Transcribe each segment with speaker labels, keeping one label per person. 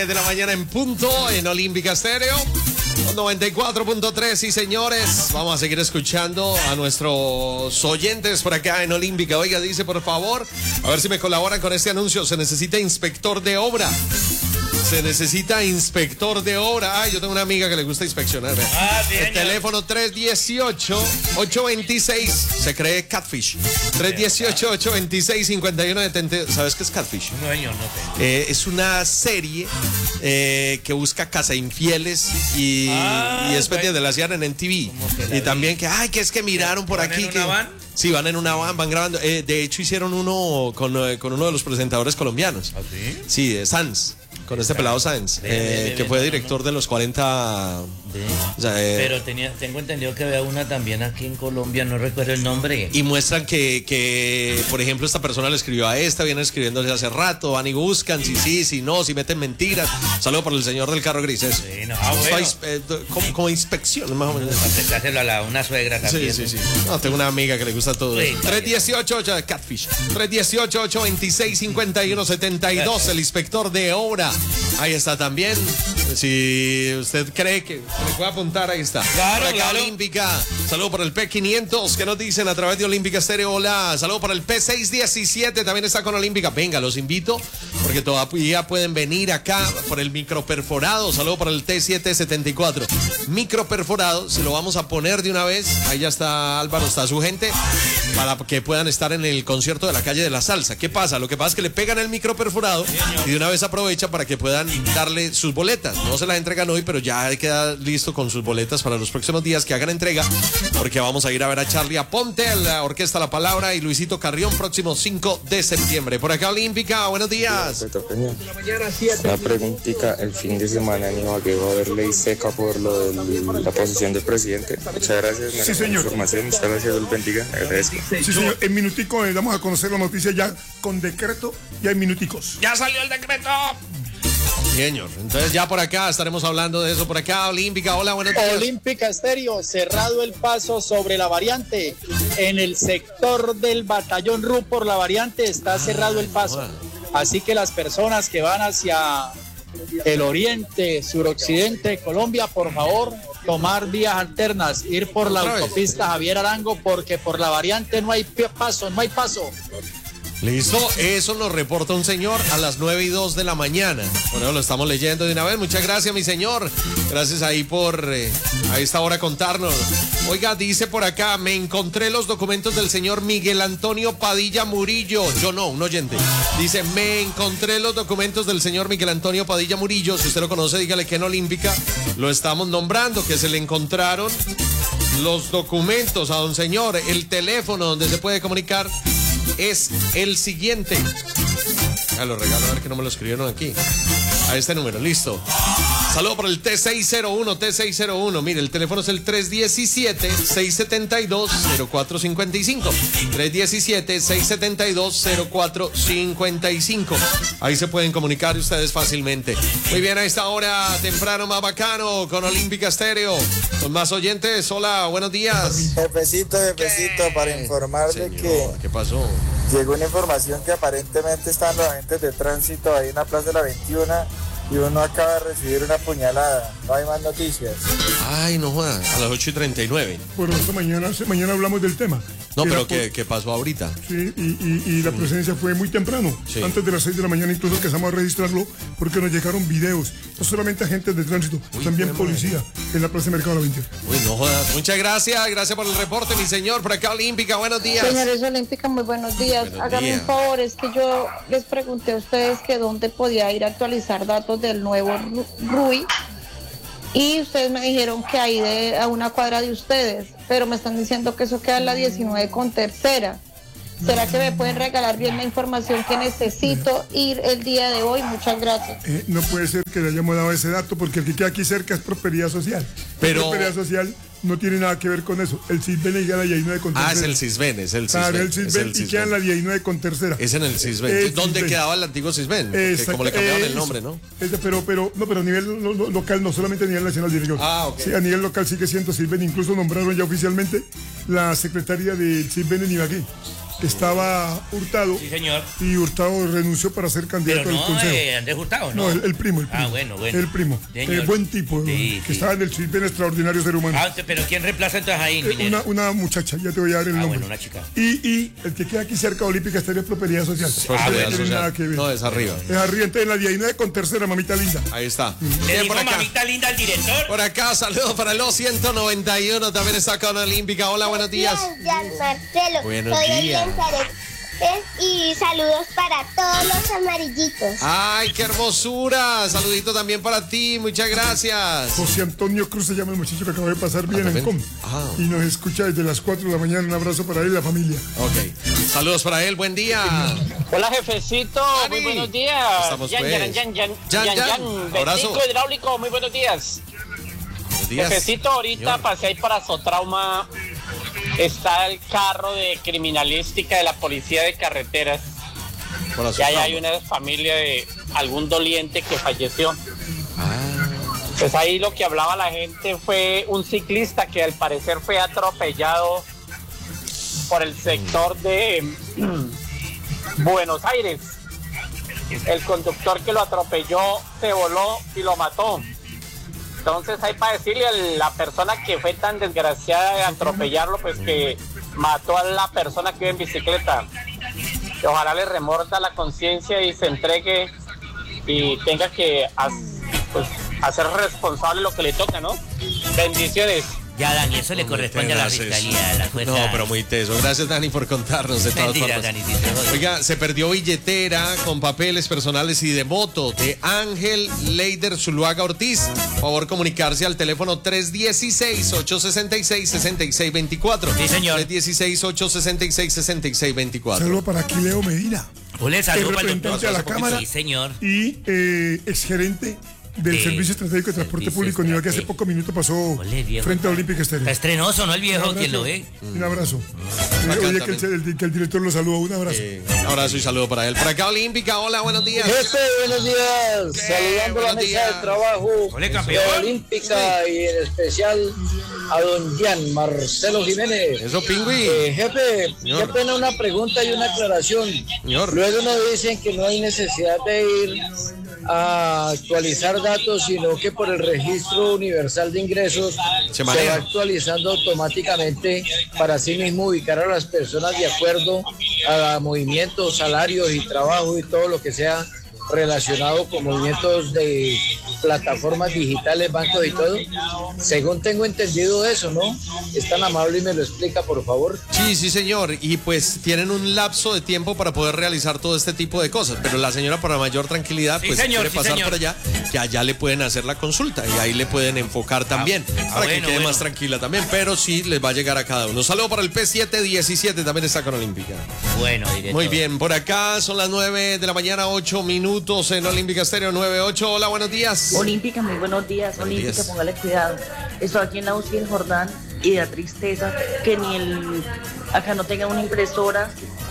Speaker 1: 7 de la mañana en punto en Olímpica Estéreo. 94.3, sí señores, vamos a seguir escuchando a nuestros oyentes por acá en Olímpica. Oiga, dice por favor, a ver si me colaboran con este anuncio. Se necesita inspector de obra. Se necesita inspector de obra. Ah, yo tengo una amiga que le gusta inspeccionar. El teléfono 318-826, se cree Catfish. 318-826-5170. ¿Sabes qué es Catfish?
Speaker 2: No, señor, no sé.
Speaker 1: Es una serie que busca cazainfieles y es pendiente de la hacían en NTV. Y también que es que miraron por aquí.
Speaker 2: ¿En una van?
Speaker 1: Sí, van en una van, van grabando. De hecho, hicieron uno con uno de los presentadores colombianos.
Speaker 2: ¿Ah, sí?
Speaker 1: Sí, de Sanz. Con este pelado Sáenz, que fue director de los 40.
Speaker 2: Pero tengo entendido que había una también aquí en Colombia, no recuerdo el nombre.
Speaker 1: Y muestran que, por ejemplo, esta persona le escribió a esta, viene escribiéndose hace rato, van y buscan, si no, si meten mentiras. Saludo para el señor del carro gris. Eso.
Speaker 2: Sí, no, bueno.
Speaker 1: Como inspección, más o menos.
Speaker 2: Hacerlo a una suegra también.
Speaker 1: Sí. No, tengo una amiga que le gusta todo eso. 318, Catfish. 318-826-5172, el inspector de obra. Ahí está también. Si usted cree que le puede apuntar, ahí está.
Speaker 2: Claro,
Speaker 1: claro. Olímpica. Saludo para el P500 que nos dicen a través de Olímpica Estéreo. Hola. Saludo para el P617. También está con Olímpica. Venga, los invito porque todavía pueden venir acá por el microperforado. Saludo para el T774. Microperforado. Se lo vamos a poner de una vez. Ahí ya está Álvaro, está su gente. Para que puedan estar en el concierto de la calle de la salsa. ¿Qué pasa? Lo que pasa es que le pegan el microperforado y de una vez aprovecha para que puedan darle sus boletas. No se las entregan hoy, pero ya queda listo con sus boletas para los próximos días que hagan entrega, porque vamos a ir a ver a Charlie Aponte, a la Orquesta La Palabra y Luisito Carrión próximo 5 de septiembre. Por acá Olímpica, buenos días.
Speaker 3: Una preguntita, el fin de semana en Ibagué va a haber ley seca por lo de la posición del presidente. Muchas gracias.
Speaker 4: Sí, señor.
Speaker 3: Información. Muchas gracias, Dios bendiga. Agradezco.
Speaker 4: Sí, señor. En minutico damos a conocer la noticia ya con decreto, ya en minuticos.
Speaker 1: ¡Ya salió el decreto! Señor, entonces ya por acá estaremos hablando de eso. Por acá, Olímpica, hola, buenos días.
Speaker 5: Olímpica Estéreo, cerrado el paso sobre la variante. En el sector del batallón RU por la variante está cerrado el paso. Así que las personas que van hacia el oriente, suroccidente de Colombia, por favor, tomar vías alternas, ir por la autopista Javier Arango, porque por la variante no hay paso, no hay paso.
Speaker 1: Listo, eso nos reporta un señor a las 9:02 de la mañana. Bueno, lo estamos leyendo de una vez. Muchas gracias, mi señor. Gracias ahí por a esta hora contarnos. Oiga, dice por acá, me encontré los documentos del señor Miguel Antonio Padilla Murillo. Yo no, un oyente. Dice, me encontré los documentos del señor Miguel Antonio Padilla Murillo. Si usted lo conoce, dígale que en Olímpica lo estamos nombrando, que se le encontraron los documentos a don señor. El teléfono donde se puede comunicar es el siguiente. Ya lo regalo, a ver que no me lo escribieron aquí. A este número, listo. Saludo por el T601. Mire, el teléfono es el 317-672-0455. 317-672-0455. Ahí se pueden comunicar ustedes fácilmente. Muy bien, a esta hora temprano más bacano con Olímpica Estéreo. Con más oyentes. Hola, buenos días.
Speaker 6: Jefecito, para informarle que...
Speaker 1: ¿Qué pasó?
Speaker 6: Llegó una información que aparentemente están los agentes de tránsito ahí en la Plaza de la 21 y uno acaba de recibir una puñalada. No hay más noticias.
Speaker 1: Ay, no joda, a las 8:39.
Speaker 4: Bueno, mañana hablamos del tema.
Speaker 1: No, pero ¿qué pasó ahorita?
Speaker 4: Sí, y la presencia fue muy temprano, antes de las 6 de la mañana, incluso alcanzamos a registrarlo porque nos llegaron videos, no solamente agentes de tránsito, también policía en la Plaza de Mercado de la 21.
Speaker 1: Uy, no jodas. Muchas gracias por el reporte, mi señor. Por acá Olímpica, buenos días.
Speaker 7: Señores Olímpica, muy buenos días. Háganme un favor, es que yo les pregunté a ustedes que dónde podía ir a actualizar datos del nuevo RUI. Y ustedes me dijeron que ahí a una cuadra de ustedes, pero me están diciendo que eso queda en la 19 con tercera. ¿Será que me pueden regalar bien la información que necesito ir el día de hoy? Muchas gracias.
Speaker 4: No puede ser que le hayamos dado ese dato porque el que queda aquí cerca es Prosperidad Social.
Speaker 1: Pero...
Speaker 4: Prosperidad Social no tiene nada que ver con eso. El CISBEN queda en la 19 con tercera.
Speaker 1: Es el CISBEN, es el CISBEN.
Speaker 4: Claro, el CISBEN y queda en la 19 con tercera.
Speaker 1: Es en el CISBEN. ¿Dónde quedaba el antiguo CISBEN? Que como le cambiaron el nombre, ¿no?
Speaker 4: Pero a nivel local, no solamente a nivel nacional, director.
Speaker 1: Ok.
Speaker 4: Sí, a nivel local sigue siendo CISBEN. Incluso nombraron ya oficialmente la secretaria del CISBEN en Ibagué. estaba Hurtado.
Speaker 2: Sí, señor.
Speaker 4: Y Hurtado renunció para ser candidato al Consejo.
Speaker 2: Andrés Hurtado, ¿no?
Speaker 4: No, el primo.
Speaker 2: Ah, bueno.
Speaker 4: El primo. Buen tipo, que estaba en el bien extraordinario ser humano.
Speaker 2: Pero ¿quién reemplaza entonces ahí, Minero?
Speaker 4: Una muchacha, ya te voy a dar el nombre.
Speaker 2: Bueno, una chica.
Speaker 4: Y el que queda aquí cerca de Olímpica Estéreo es Propiedad Social.
Speaker 1: Propiedad
Speaker 4: no tiene nada que ver.
Speaker 1: No, es arriba.
Speaker 4: Es arriba, entonces en la 19 con tercera, mamita linda.
Speaker 1: Ahí está.
Speaker 2: ¿Le dijo mamita linda al director?
Speaker 1: Por acá, saludos para los 191. También está con Olímpica. Hola, buenos días.
Speaker 8: Marcelo.
Speaker 1: Buenos
Speaker 8: Soy
Speaker 1: días.
Speaker 8: Y saludos para todos los amarillitos.
Speaker 1: Ay, qué hermosura. Saludito también para ti. Muchas gracias.
Speaker 4: José Antonio Cruz se llama el muchacho que acaba de pasar bien en COM. Y nos escucha desde las 4 de la mañana. Un abrazo para él y la familia.
Speaker 1: Ok. Saludos para él. Buen día.
Speaker 5: Hola, jefecito.
Speaker 1: Dani.
Speaker 5: Muy buenos días.
Speaker 1: Estamos
Speaker 5: Jan,
Speaker 1: Abrazo.
Speaker 5: Ventico hidráulico. Muy buenos días.
Speaker 1: Buenos días.
Speaker 5: Jefecito, ahorita pasé ahí para Sotrauma. Está el carro de criminalística de la policía de carreteras. Y ahí hay una familia de algún doliente que falleció. Pues ahí lo que hablaba la gente fue un ciclista que al parecer fue atropellado por el sector de Buenos Aires. El conductor que lo atropelló se voló y lo mató. Entonces hay para decirle a la persona que fue tan desgraciada de atropellarlo, pues que mató a la persona que iba en bicicleta. Que ojalá le remorda la conciencia y se entregue y tenga que hacer responsable lo que le toca, ¿no? Bendiciones.
Speaker 2: Ya, Dani, eso le corresponde a la fiscalía, a la jueza.
Speaker 1: No, pero muy teso. Gracias, Dani, por contarnos de todas formas.
Speaker 2: Dani,
Speaker 1: Oiga, se perdió billetera con papeles personales y de moto de Ángel Leider Zuluaga Ortiz. Por favor, comunicarse al teléfono 316-866-6624.
Speaker 2: Sí, señor.
Speaker 1: 316-866-6624.
Speaker 4: Saludo para Aquileo Medina.
Speaker 2: Hola, saludo para el
Speaker 4: representante a la Cámara.
Speaker 2: Sí, señor.
Speaker 4: Y exgerente del Servicio Estratégico de Transporte Público, que hace pocos minutos pasó frente a Olímpica Estéreo.
Speaker 2: Está estrenoso, ¿no? El viejo, quien lo ve.
Speaker 4: Un abrazo. Oye, que el director lo saluda. Un abrazo.
Speaker 1: Un abrazo y saludo para él. Por acá, Olímpica. Hola, buenos días.
Speaker 9: Jefe, buenos días. Saludando a la mesa de trabajo de Olímpica y en especial a don Jan Marcelo Jiménez.
Speaker 1: Eso, Pingüi.
Speaker 9: Jefe, qué pena una pregunta y una aclaración. Luego nos dicen que no hay necesidad de ir a actualizar datos, sino que por el registro universal de ingresos se va actualizando automáticamente para así mismo ubicar a las personas de acuerdo a movimientos, salarios y trabajo y todo lo que sea relacionado con movimientos de plataformas digitales, bancos y todo. Según tengo entendido eso, ¿no? Es tan amable y me lo explica, por favor.
Speaker 1: Sí, señor. Y pues tienen un lapso de tiempo para poder realizar todo este tipo de cosas. Pero la señora, para mayor tranquilidad, pues quiere pasar por allá, que allá le pueden hacer la consulta y ahí le pueden enfocar también, para que quede más tranquila también. Pero sí les va a llegar a cada uno. Un saludo para el P717, también está con Olímpica.
Speaker 2: Bueno, director.
Speaker 1: Muy bien, por acá son las 9 de la mañana, 8 minutos en Olímpica Estéreo 98. Hola, buenos días.
Speaker 10: Olímpica, muy buenos días. Olímpica, póngale cuidado. Estoy aquí en la UCI del Jordán y da tristeza que acá no tengan una impresora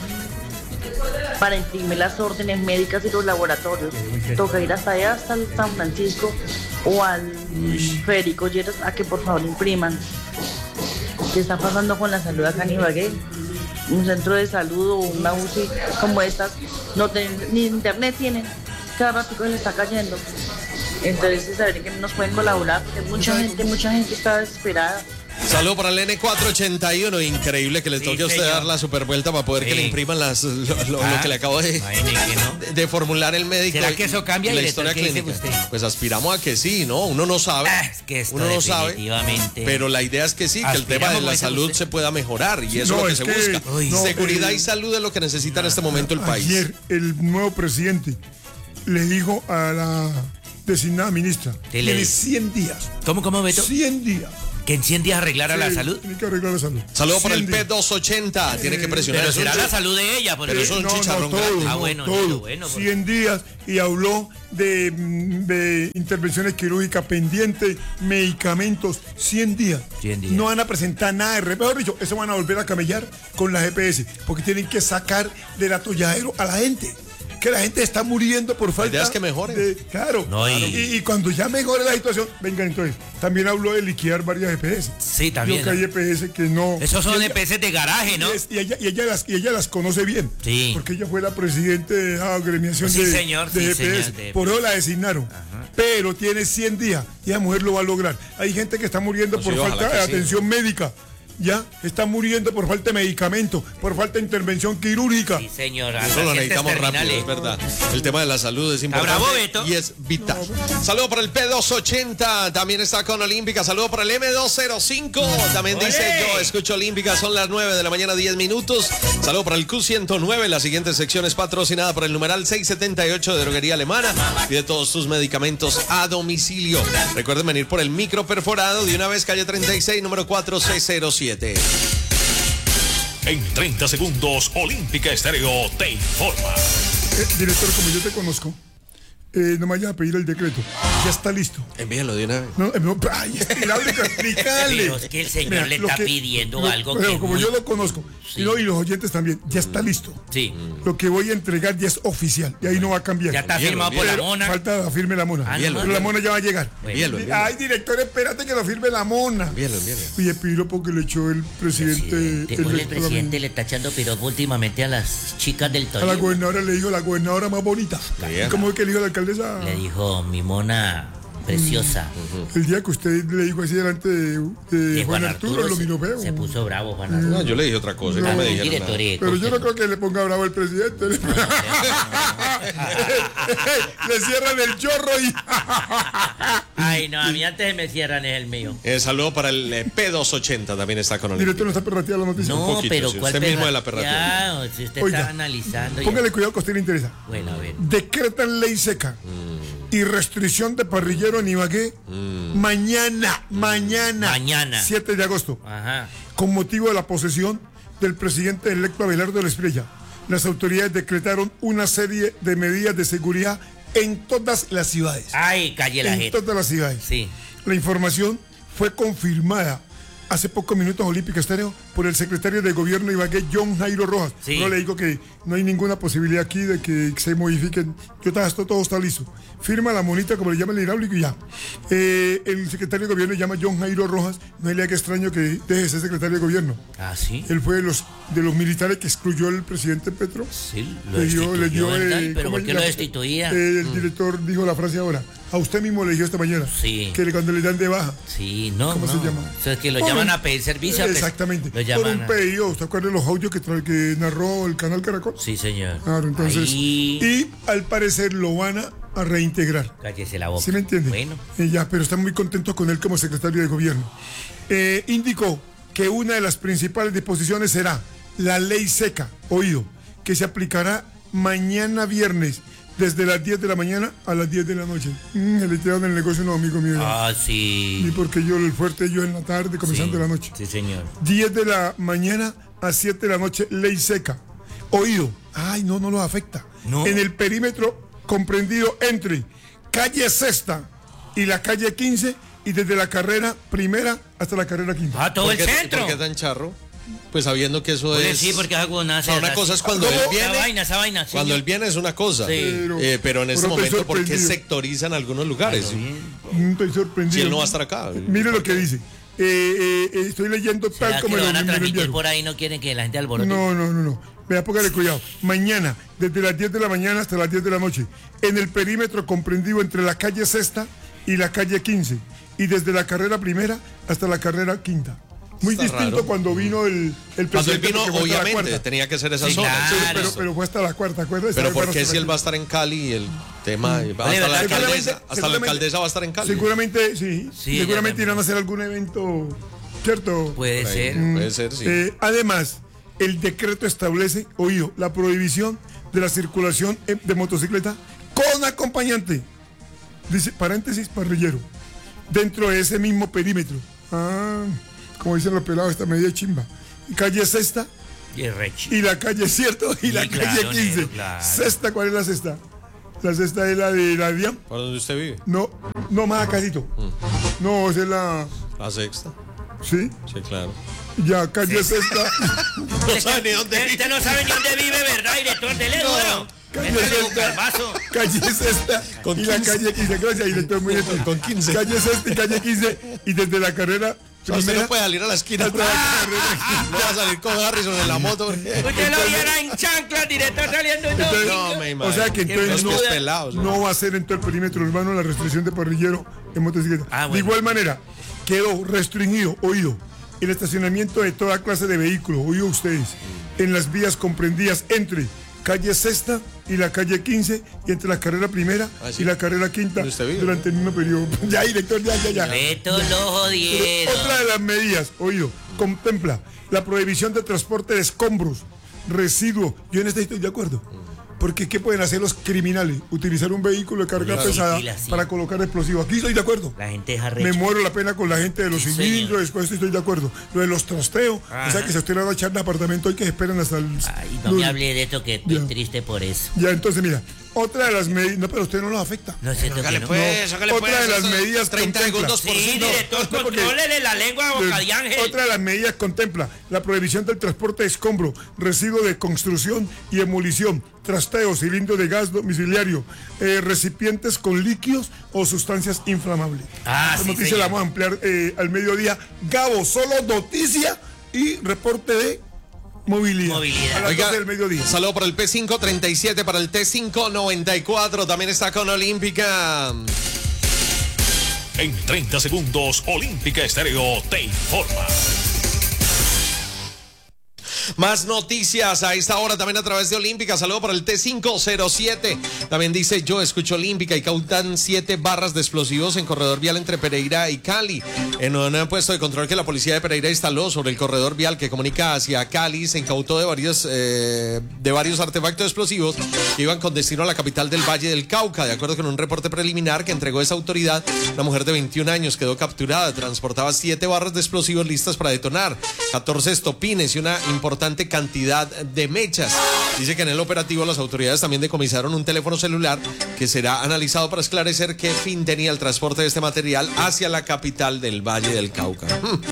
Speaker 10: para imprimir las órdenes médicas y los laboratorios. Toca ir hasta allá, hasta el San Francisco o al Federico Lleras a que por favor impriman. ¿Qué está pasando con la salud acá en Ibagué? Un centro de salud o una UCI como estas, no ni internet tienen, cada rato les está cayendo. Entonces, saber que nos pueden colaborar, porque mucha gente está desesperada.
Speaker 1: Saludo para el N481, increíble que le toque a usted dar la supervuelta para poder que le impriman lo que le acabo de formular el médico.
Speaker 2: ¿Será que eso cambia
Speaker 1: la historia clínica? Pues aspiramos a que sí, ¿no? Uno no sabe.
Speaker 2: Es que esto
Speaker 1: uno no sabe. Pero la idea es que sí, que el tema de la salud se pueda mejorar y eso es lo que se busca. Seguridad y salud es lo que necesita en este momento el país.
Speaker 4: Ayer el nuevo presidente le dijo a la designada ministra, tiene 100 días.
Speaker 2: ¿Cómo, Beto?
Speaker 4: 100 días.
Speaker 2: ¿Que en 100 días arreglara la salud?
Speaker 4: Tiene que arreglar la salud.
Speaker 1: Saludo para el P280. Tiene que presionar.
Speaker 2: Pero será la salud de ella.
Speaker 1: Pero es un chicharrón
Speaker 2: bueno.
Speaker 4: 100 días y habló de intervenciones quirúrgicas pendientes, medicamentos. 100 días. No van a presentar nada de mejor dicho, eso van a volver a camellar con la GPS, porque tienen que sacar del atolladero a la gente. que la gente está muriendo por falta.
Speaker 1: La idea es que mejoren.
Speaker 4: Claro.
Speaker 2: No,
Speaker 4: y cuando ya mejore la situación, vengan entonces. También habló de liquidar varias EPS.
Speaker 2: Sí, también.
Speaker 4: Yo que hay EPS que no.
Speaker 2: Esos son EPS de garaje, ¿no?
Speaker 4: Y ella las conoce bien.
Speaker 2: Sí.
Speaker 4: Porque ella fue la presidente de la agremiación
Speaker 2: Sí,
Speaker 4: de
Speaker 2: señor, sí,
Speaker 4: EPS.
Speaker 2: señor,
Speaker 4: Por eso la designaron. Ajá. Pero tiene 100 días y la mujer lo va a lograr. Hay gente que está muriendo por falta de atención médica. Ya está muriendo por falta de medicamento, por falta de intervención quirúrgica.
Speaker 2: Sí, señora.
Speaker 1: Eso lo necesitamos rápido, es verdad. El tema de la salud es importante.
Speaker 2: Bravo, Beto.
Speaker 1: Y es vital. Saludo para el P280, también está con Olímpica. Saludo para el M205, también dice yo escucho Olímpica, son las 9 de la mañana, 10 minutos. Saludo para el Q109, la siguiente sección es patrocinada por el numeral 678 de Droguería Alemana y de todos tus medicamentos a domicilio. Recuerden venir por el micro perforado de una vez, calle 36, número 4607.
Speaker 11: En 30 segundos, Olímpica Estéreo te informa.
Speaker 4: Director, como yo te conozco, no me vayas a pedir el decreto. Ya está listo.
Speaker 1: Envíalo de una vez.
Speaker 4: Ay, explícale.
Speaker 2: Pero es que el señor le está pidiendo algo
Speaker 4: pero
Speaker 2: que
Speaker 4: como yo lo conozco, y los oyentes también, ya está listo.
Speaker 2: Sí.
Speaker 4: Lo que voy a entregar ya es oficial y ahí no va a cambiar.
Speaker 2: Ya está firmado por la Mona.
Speaker 4: Falta que firme la Mona. Pero la Mona ya va a llegar. Ay, director, espérate que lo firme la Mona. Oye, piro porque le echó el presidente.
Speaker 2: El presidente le está echando piropo últimamente a las chicas del Tolima.
Speaker 4: A la gobernadora le dijo, la gobernadora más bonita. ¿Cómo es que le dijo la alcaldesa?
Speaker 2: Le dijo, mi mona preciosa.
Speaker 4: El día que usted le dijo así delante de Juan Arturo, lo miró feo.
Speaker 2: Se puso bravo Juan Arturo.
Speaker 1: No, yo le dije otra cosa, no me dijeron nada.
Speaker 4: Pero yo no creo que le ponga bravo el presidente. Le cierran el chorro y...
Speaker 2: Ay, no, a mí antes me cierran es el mío.
Speaker 1: Saludo para el P280, también está con el
Speaker 4: director, no está perrateando la noticia.
Speaker 2: No, pero
Speaker 1: si
Speaker 2: ¿cuál
Speaker 1: usted mismo de la perrateada?
Speaker 2: Si usted está analizando.
Speaker 4: Póngale cuidado que a usted le interesa.
Speaker 2: Bueno, a ver.
Speaker 4: Decretan ley seca y restricción de parrillero en Ibagué mañana, 7 de agosto.
Speaker 2: Ajá.
Speaker 4: Con motivo de la posesión del presidente electo Abelardo Espriella. Las autoridades decretaron una serie de medidas de seguridad en todas las ciudades.
Speaker 2: Ay, calle la gente.
Speaker 4: En todas las ciudades.
Speaker 2: Sí.
Speaker 4: La información fue confirmada hace pocos minutos Olímpica Estéreo por el secretario de Gobierno de Ibagué, John Jairo Rojas.
Speaker 2: Sí.
Speaker 4: Yo le digo que no hay ninguna posibilidad aquí de que se modifiquen. Todo está listo. Firma la monita, como le llama el hidráulico, y ya. El secretario de Gobierno se llama John Jairo Rojas. No le haga extraño que deje de ser secretario de Gobierno.
Speaker 2: Ah, sí.
Speaker 4: Él fue de los militares que excluyó el presidente Petro.
Speaker 2: Sí, lo destituyó, ¿pero por qué lo destituía?
Speaker 4: El director dijo la frase ahora. A usted mismo le dijo esta mañana.
Speaker 2: Sí.
Speaker 4: Que cuando le dan de baja.
Speaker 2: Sí, no.
Speaker 4: ¿Cómo se llama?
Speaker 2: O sea, es que lo llaman a pedir servicio.
Speaker 4: Exactamente.
Speaker 2: Por
Speaker 4: un pedido. ¿Usted acuerda de los audios que narró el canal Caracol?
Speaker 2: Sí, señor.
Speaker 4: Claro, entonces.
Speaker 2: Ahí...
Speaker 4: Y al parecer lo van a reintegrar.
Speaker 2: Cállese la boca.
Speaker 4: ¿Sí me entiende?
Speaker 2: Bueno.
Speaker 4: Ya, pero están muy contentos con él como secretario de Gobierno. Indicó que una de las principales disposiciones será la ley seca, que se aplicará mañana viernes, desde las 10 de la mañana a las 10 de la noche. Le tiraron el negocio a un amigo mío.
Speaker 2: Ah, sí.
Speaker 4: Y porque yo, el fuerte, yo en la tarde, comenzando la noche.
Speaker 2: Sí, señor.
Speaker 4: 10 de la mañana a 7 de la noche, ley seca. Ay, no los afecta.
Speaker 2: No.
Speaker 4: En el perímetro comprendido entre calle Sexta y la calle 15 y desde la carrera primera hasta la carrera quinta.
Speaker 2: Ah, todo el centro.
Speaker 1: ¿Por qué tan charro? Pues sabiendo que eso es...
Speaker 2: Sí, porque algo nace.
Speaker 1: Una cosa es cuando él viene...
Speaker 2: Esa vaina.
Speaker 1: Cuando él viene es una cosa.
Speaker 2: Sí.
Speaker 1: Pero en este momento, ¿por qué sectorizan algunos lugares?
Speaker 4: Estoy sorprendido.
Speaker 1: Si él no va a estar acá.
Speaker 4: Mire lo que dice. Estoy leyendo tal como
Speaker 2: lo van a transmitir por ahí, no quieren que la gente alborote.
Speaker 4: No. Vea, póngale cuidado. Mañana, desde las 10 de la mañana hasta las 10 de la noche, en el perímetro comprendido entre la calle Sexta y la calle 15, y desde la carrera primera hasta la carrera quinta. Muy
Speaker 1: está
Speaker 4: distinto
Speaker 1: raro.
Speaker 4: Cuando vino el presidente.
Speaker 1: Cuando él vino, obviamente, tenía que ser esa zona.
Speaker 4: Claro. Pero fue hasta la cuarta, ¿acuerdas?
Speaker 1: Pero ¿por qué si él va a estar en Cali el tema? Hasta la alcaldesa va a estar en Cali.
Speaker 4: Seguramente, sí. Seguramente irán a hacer algún evento, ¿cierto?
Speaker 2: Puede ser.
Speaker 1: Puede ser, sí.
Speaker 4: Además, el decreto establece, la prohibición de la circulación de motocicleta con acompañante. Dice, paréntesis, parrillero. Dentro de ese mismo perímetro. Como dicen los pelados, esta medida chimba. Calle Sexta y la calle, ¿cierto? Y la calle 15.
Speaker 2: Claro.
Speaker 4: Sexta, ¿cuál es la sexta? La sexta es la de la DIAM.
Speaker 1: ¿Por donde usted vive?
Speaker 4: No, más acácito. No, esa es la
Speaker 1: sexta.
Speaker 4: ¿Sí?
Speaker 1: Sí, claro.
Speaker 4: Ya, calle Sexta.
Speaker 1: No sabe ni dónde vive.
Speaker 2: Usted no sabe ni dónde vive, ¿verdad, director de Lego?
Speaker 4: Calle Sexta y la calle 15. Gracias, director, muy bien.
Speaker 1: Con 15.
Speaker 4: Calle Sexta y calle 15 y desde la carrera.
Speaker 1: Usted no puede salir a la esquina. No va a salir con Harrison en la moto.
Speaker 2: Usted lo viera en chanclas, director, saliendo y todo.
Speaker 1: No, me imagino.
Speaker 4: O sea que entonces no va a ser en todo el perímetro urbano la restricción de parrillero en motocicleta.
Speaker 2: Bueno.
Speaker 4: De igual manera, quedó restringido, oído, el estacionamiento de toda clase de vehículos, oído ustedes, en las vías comprendidas entre calle Sexta y la calle 15 y entre la carrera primera y la carrera quinta durante el mismo periodo. Ya, director, ya.
Speaker 2: Esto lo jodieron.
Speaker 4: Otra de las medidas, oído, contempla la prohibición de transporte de escombros, residuos. Yo en esto estoy de acuerdo. Porque ¿qué pueden hacer los criminales? Utilizar un vehículo de carga pesada para colocar explosivos. Aquí estoy de acuerdo.
Speaker 2: La gente es arrecha.
Speaker 4: Me muero la pena con la gente de los cilindros, después estoy de acuerdo. Lo de los trasteos, o sea que se usted le va a echar de apartamento y que esperan hasta el...
Speaker 2: Ay, no me hable de esto que estoy triste por eso.
Speaker 4: Ya, entonces mira, otra de las medidas... No, pero a usted no los afecta.
Speaker 2: No es cierto que no.
Speaker 4: Otra de las medidas
Speaker 1: 30 segundos por
Speaker 2: sí, director, contrólele la lengua a boca de ángel.
Speaker 4: Otra de las medidas contempla la prohibición del transporte de escombro, residuos de construcción y demolición, trasteos, cilindros de gas domiciliario, recipientes con líquidos o sustancias inflamables. La noticia la vamos a ampliar al mediodía. Gabo, solo noticia y reporte de movilidad.
Speaker 1: Oiga, del mediodía. Saludo para el P537, para el T594. También está con Olímpica.
Speaker 11: En 30 segundos, Olímpica Estéreo te informa.
Speaker 1: Más noticias a esta hora también a través de Olímpica. Saludo para el T507. También dice: yo escucho Olímpica y cautan 7 barras de explosivos en corredor vial entre Pereira y Cali. En un puesto de control que la policía de Pereira instaló sobre el corredor vial que comunica hacia Cali, se incautó de varios artefactos explosivos que iban con destino a la capital del Valle del Cauca. De acuerdo con un reporte preliminar que entregó esa autoridad, una mujer de 21 años quedó capturada. Transportaba 7 barras de explosivos listas para detonar, 14 estopines y una importante cantidad de mechas. Dice que en el operativo las autoridades también decomisaron un teléfono celular que será analizado para esclarecer qué fin tenía el transporte de este material hacia la capital del Valle del Cauca.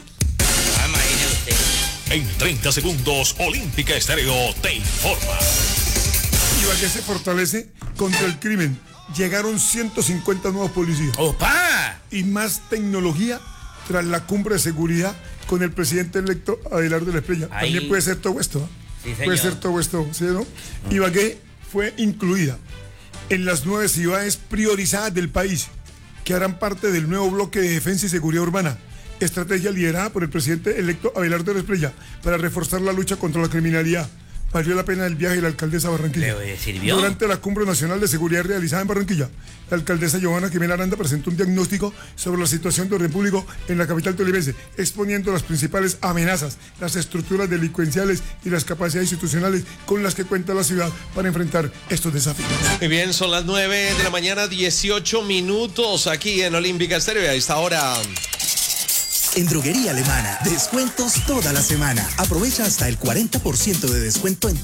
Speaker 11: En 30 segundos, Olímpica Estéreo te informa.
Speaker 4: Ibagué se fortalece contra el crimen. Llegaron 150 nuevos policías.
Speaker 2: ¡Opa!
Speaker 4: Y más tecnología tras la cumbre de seguridad con el presidente electo Abelardo de la Espriella. También puede ser todo esto.
Speaker 2: Sí,
Speaker 4: puede ser todo esto, ¿sí, no? Ibagué fue incluida en las 9 ciudades priorizadas del país que harán parte del nuevo bloque de defensa y seguridad urbana. Estrategia liderada por el presidente electo Abelardo de la Espriella para reforzar la lucha contra la criminalidad. Valió la pena el viaje de la alcaldesa a Barranquilla.
Speaker 2: ¿Sirvió?
Speaker 4: Durante la Cumbre Nacional de Seguridad realizada en Barranquilla, la alcaldesa Giovanna Jimena Aranda presentó un diagnóstico sobre la situación de orden público en la capital tolimense, exponiendo las principales amenazas, las estructuras delincuenciales y las capacidades institucionales con las que cuenta la ciudad para enfrentar estos desafíos.
Speaker 1: Muy bien, son las 9 de la mañana, 18 minutos aquí en Olímpica Estéreo. Y a esta hora...
Speaker 12: En Droguería Alemana, descuentos toda la semana. Aprovecha hasta el 40% de descuento en